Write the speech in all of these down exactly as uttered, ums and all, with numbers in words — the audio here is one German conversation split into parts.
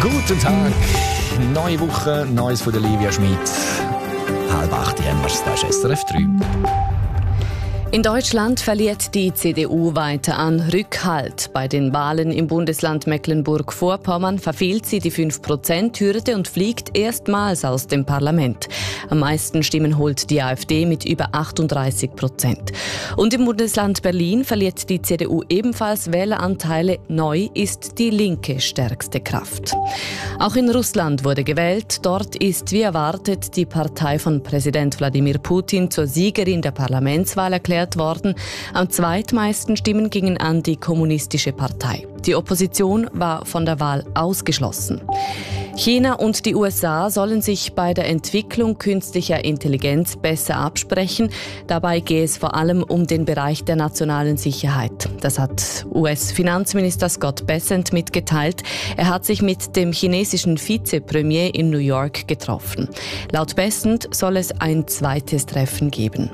Guten Tag. Neue Woche, Neues von der Livia Schmid. Halb acht haben wir es, das ist S R F drei. In Deutschland verliert die C D U weiter an Rückhalt. Bei den Wahlen im Bundesland Mecklenburg-Vorpommern verfehlt sie die fünf Prozent Hürde und fliegt erstmals aus dem Parlament. Am meisten Stimmen holt die AfD mit über achtunddreißig Prozent. Und im Bundesland Berlin verliert die C D U ebenfalls Wähleranteile. Neu ist die Linke stärkste Kraft. Auch in Russland wurde gewählt. Dort ist wie erwartet die Partei von Präsident Wladimir Putin zur Siegerin der Parlamentswahl erklärt worden. Am zweitmeisten Stimmen gingen an die Kommunistische Partei. Die Opposition war von der Wahl ausgeschlossen. China und die U S A sollen sich bei der Entwicklung künstlicher Intelligenz besser absprechen. Dabei gehe es vor allem um den Bereich der nationalen Sicherheit. Das hat U S-Finanzminister Scott Bessent mitgeteilt. Er hat sich mit dem chinesischen Vizepremier in New York getroffen. Laut Bessent soll es ein zweites Treffen geben.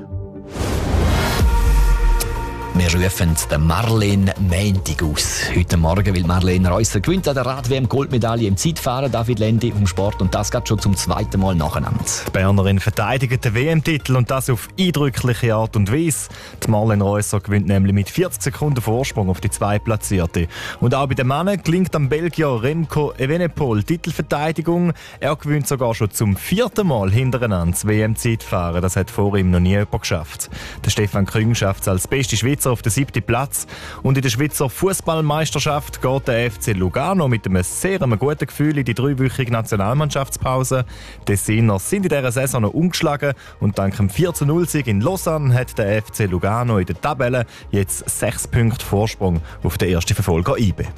Wir rufen den Marlene Montag aus. Heute Morgen will Marlene Reusser gewinnt an der Rad-W M Goldmedaille im Zeitfahren. David Lendi vom Sport und das geht schon zum zweiten Mal nacheinander. Die Bernerin verteidigt den W M-Titel und das auf eindrückliche Art und Weise. Die Marlene Reusser gewinnt nämlich mit vierzig Sekunden Vorsprung auf die Zweitplatzierte. Und auch bei den Männern gelingt am Belgier Remco Evenepoel Titelverteidigung. Er gewinnt sogar schon zum vierten Mal hintereinander das W M-Zeitfahren. Das hat vor ihm noch nie jemand geschafft. Der Stefan Küng schafft es als beste Schweizer auf den siebten Platz. Und in der Schweizer Fußballmeisterschaft geht der F C Lugano mit einem sehr einem guten Gefühl in die dreiwöchige Nationalmannschaftspause. Die Tessiner sind in dieser Saison noch ungeschlagen und dank dem vier zu null Sieg in Lausanne hat der F C Lugano in der Tabelle jetzt sechs Punkte Vorsprung auf den ersten Verfolger I B.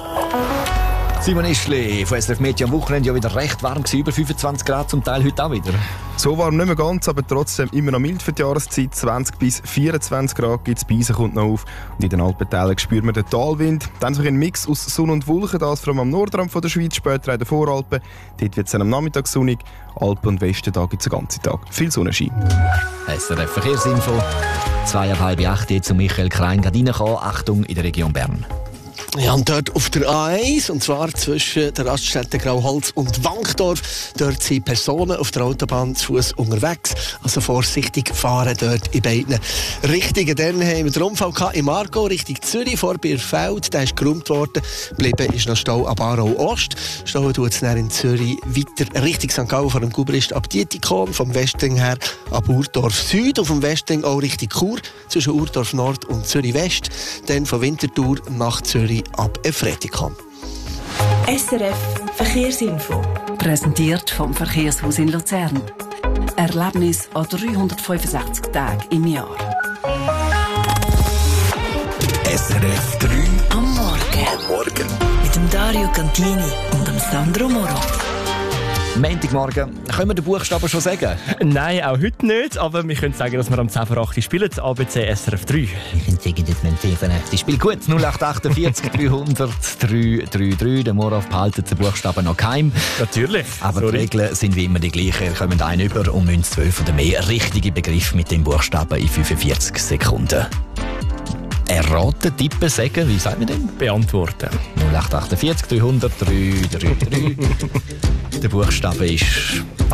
Simon Ischli von S R F Media am Wochenende ja wieder recht warm gewesen, über fünfundzwanzig Grad, zum Teil heute auch wieder. So warm nicht mehr ganz, aber trotzdem immer noch mild für die Jahreszeit. zwanzig bis vierundzwanzig Grad gibt es, Beisen kommt noch auf. Und in den Alpentälern spürt man den Talwind. Dann so ein Mix aus Sonne und Wolken, das vor allem am Nordrand von der Schweiz, später in den Voralpen. Dort wird es dann am Nachmittag sonnig. Alpen und Westen, da gibt es den ganzen Tag viel Sonnenschein. S R F Verkehrsinfo, zweieinhalb acht zu Michael Krein, gerade reinkommen. Achtung in der Region Bern. Ja, und dort auf der A eins, und zwar zwischen der Raststätte Grauholz und Wankdorf, dort sind Personen auf der Autobahn zu Fuß unterwegs. Also vorsichtig fahren dort in beiden Richtungen. Dann haben wir den Unfall im Aargau Richtung Zürich vor Bierfeld. Der ist geräumt worden. Geblieben ist noch Stau ab Aarau Ost. Stau tut es dann in Zürich weiter Richtung Sankt Gallen vor dem Gubrist ab Dietikon. Vom Westring her ab Urdorf Süd. Und vom Westring auch Richtung Chur zwischen Urdorf Nord und Zürich West. Dann von Winterthur nach Zürich ab Efretikon. S R F Verkehrsinfo. Präsentiert vom Verkehrshaus in Luzern. Erlebnis an dreihundertfünfundsechzig Tagen im Jahr. S R F drei Am Morgen. Am Morgen. Mit dem Dario Cantini und dem Sandro Moro. Montagmorgen. Können wir den Buchstaben schon sagen? Nein, auch heute nicht, aber wir können sagen, dass wir am zehn vor acht spielen, A B C S R F drei. Wir können sagen, dass wir am zehn vor acht spielen. Gut, null acht acht vier dreihundert drei drei drei. Der Morov behaltet den Buchstaben noch geheim. Natürlich. Aber Sorry. Die Regeln sind wie immer die gleichen. Ihr kommt einen über und müsst zwölf oder mehr richtige Begriffe mit dem Buchstaben in fünfundvierzig Sekunden erraten, tippen, sagen. Wie sagt man denn? Beantworten. null acht acht vier dreihundert drei drei drei. Der Buchstabe ist